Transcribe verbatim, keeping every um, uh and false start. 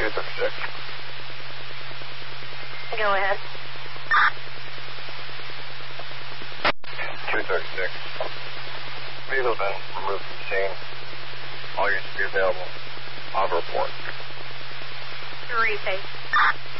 two thirty-six. Go ahead. two thirty-six. Vehicle's been removed from the scene. All units will be available. I'll have a report. Three, safe.